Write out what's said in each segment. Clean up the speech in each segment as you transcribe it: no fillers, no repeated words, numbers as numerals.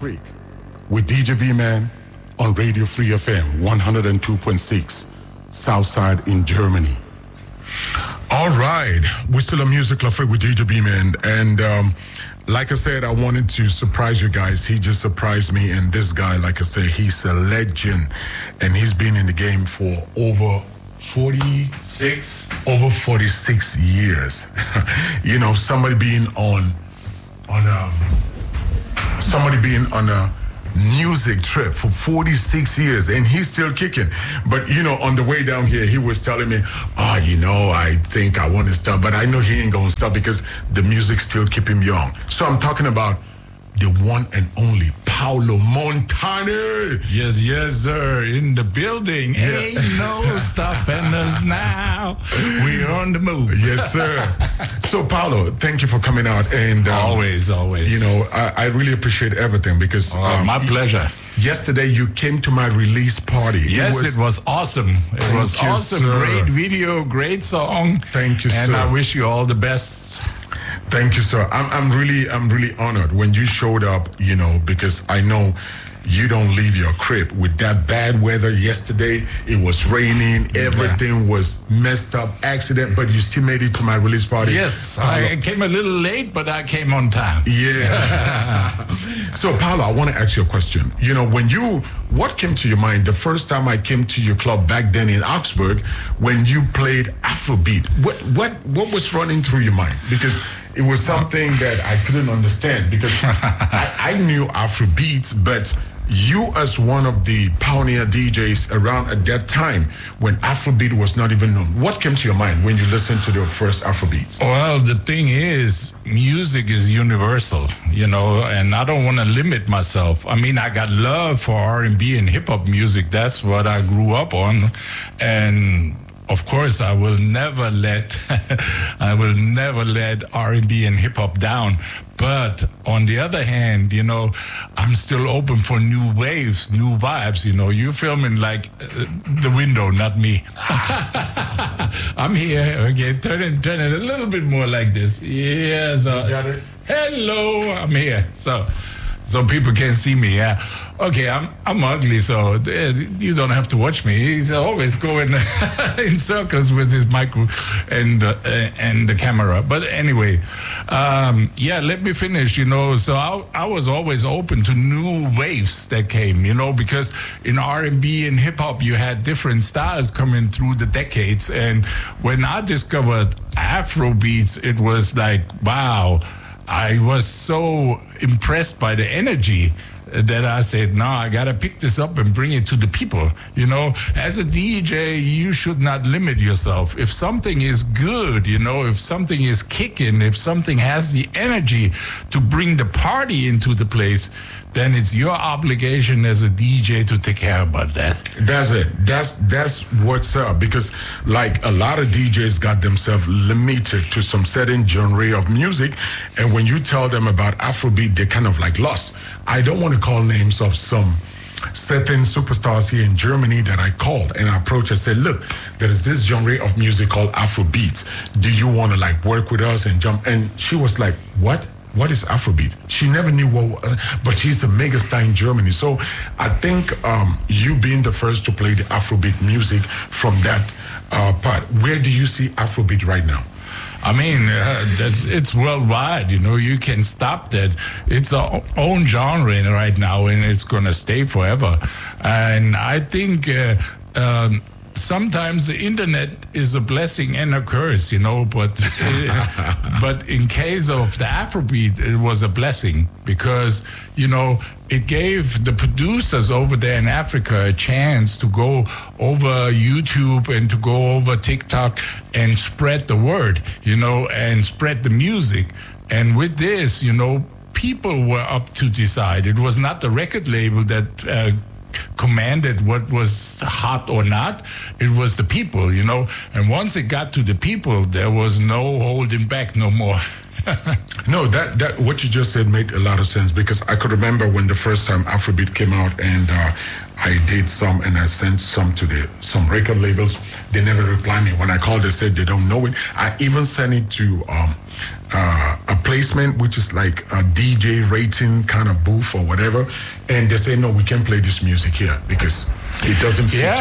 Freak with DJ B-Man on Radio Free FM 102.6, Southside in Germany. All right, we're still a Music Club Freak with DJ B-Man, and like I said, I wanted to surprise you guys. He just surprised me, and this guy, like I said, he's a legend, and he's been in the game for over 46 years. You know, somebody being on a music trip for 46 years, and he's still kicking. But you know, on the way down here, he was telling me, I think I want to stop, but I know he ain't gonna stop because the music still keep him young. So I'm talking about the one and only Paolo Montani. Yes, sir. In the building. Yeah. Ain't no stopping us now. We're on the move. Yes, sir. So, Paolo, thank you for coming out. And always. You know, I really appreciate everything because my pleasure. Yesterday, you came to my release party. Yes, it was awesome. It was awesome. Sir. Great video, great song. Thank you, and sir. And I wish you all the best. Thank you, sir. I'm really honored when you showed up, you know, because I know you don't leave your crib with that bad weather yesterday. It was raining. Everything was messed up, accident, but you still made it to my release party. Yes, I came a little late, but I came on time. Yeah. So, Paolo, I want to ask you a question. You know, what came to your mind the first time I came to your club back then in Augsburg when you played Afrobeat? What was running through your mind? Because it was something that I couldn't understand because I knew Afrobeats, but you as one of the pioneer DJs around at that time when Afrobeat was not even known, what came to your mind when you listened to the first Afrobeats? Well, the thing is, music is universal, you know, and I don't want to limit myself. I mean, I got love for R&B and hip-hop music. That's what I grew up on. And of course, I will never let R&B and hip hop down. But on the other hand, you know, I'm still open for new waves, new vibes. You know, you filming like the window, not me. I'm here. Okay, turn it a little bit more like this. Yeah. So, you got it. Hello, I'm here. So people can see me, yeah. Okay, I'm ugly, so you don't have to watch me. He's always going in circles with his micro and the camera. But anyway, let me finish, you know. So I was always open to new waves that came, you know, because in R&B and hip-hop, you had different styles coming through the decades. And when I discovered Afrobeats, it was like, wow. I was so impressed by the energy that I said, no, I got to pick this up and bring it to the people. You know, as a DJ, you should not limit yourself. If something is good, you know, if something is kicking, if something has the energy to bring the party into the place, then it's your obligation as a DJ to take care about that. That's it. That's what's up. Because like a lot of DJs got themselves limited to some certain genre of music, and when you tell them about Afrobeat, they're kind of like lost. I don't want to call names of some certain superstars here in Germany that I called and I approached and said, look, there is this genre of music called Afrobeat. Do you want to like work with us and jump? And she was like, what? What is Afrobeat? She never knew what, but she's a megastar in Germany. So I think you being the first to play the Afrobeat music from that part, where do you see Afrobeat right now? I mean, it's worldwide, you know, you can stop that. It's our own genre right now, and it's going to stay forever. And I think sometimes the internet is a blessing and a curse, you know, but in case of the Afrobeat, it was a blessing because, you know, it gave the producers over there in Africa a chance to go over YouTube and to go over TikTok and spread the word, you know, and spread the music. And with this, you know, people were up to decide. It was not the record label that commanded what was hot or not. It was the people, you know. And once it got to the people, there was no holding back no more. No, that what you just said made a lot of sense because I could remember when the first time Afrobeat came out and I did some and I sent some to some record labels. They never replied me. When I called, they said they don't know it. I even sent it to a placement, which is like a DJ rating kind of booth or whatever, and they say no, we can't play this music here because it doesn't fit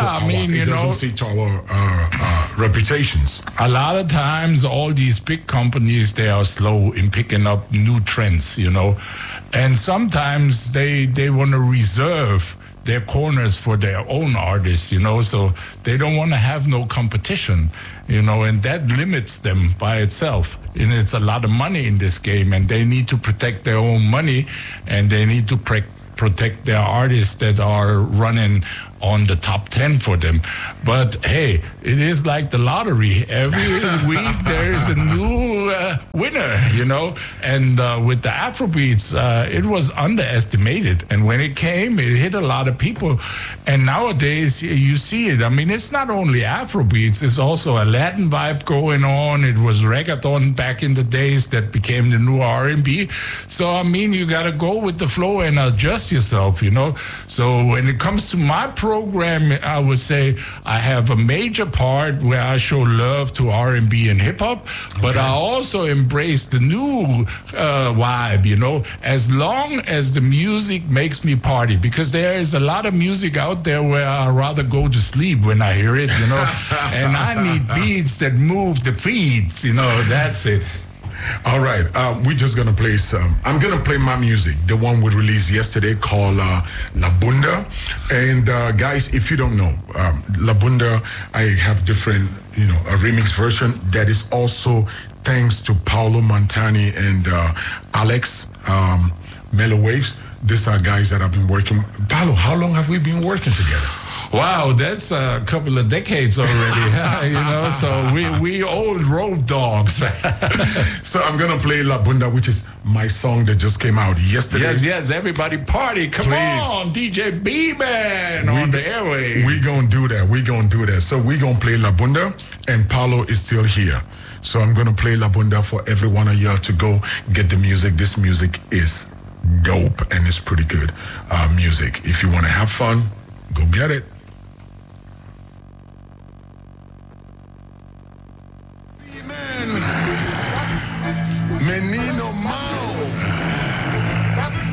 to our reputations. A lot of times, all these big companies, they are slow in picking up new trends, and sometimes they want to reserve their corners for their own artists, so they don't want to have no competition, and that limits them by itself. And it's a lot of money in this game, and they need to protect their own money, and they need to protect their artists that are running on the top 10 for them. But hey, it is like the lottery. Every week there is a new winner, and with the Afrobeats, it was underestimated, and when it came, it hit a lot of people. And nowadays you see it. I mean, it's not only Afrobeats, it's also a Latin vibe going on. It was reggaeton back in the days that became the new R&B. So I mean, you got to go with the flow and adjust yourself, So when it comes to my program, I would say I have a major part where I show love to R&B and hip hop, but I also embrace the new vibe, as long as the music makes me party, because there is a lot of music out there where I rather go to sleep when I hear it, and I need beats that move the feeds, that's it. All right, we're just gonna play some. I'm gonna play my music, the one we released yesterday called La Bunda. And guys, if you don't know, La Bunda, I have different, a remix version that is also thanks to Paolo Montani and Alex Mellow Waves. These are guys that I've been working. Paolo, how long have we been working together? Wow, that's a couple of decades already, so we old road dogs. So I'm going to play La Bunda, which is my song that just came out yesterday. Yes, everybody party. Come on, DJ B-Man on the airwaves. We're going to do that. So we're going to play La Bunda, and Paolo is still here. So I'm going to play La Bunda for every one of you to go get the music. This music is dope, and it's pretty good music. If you want to have fun, go get it.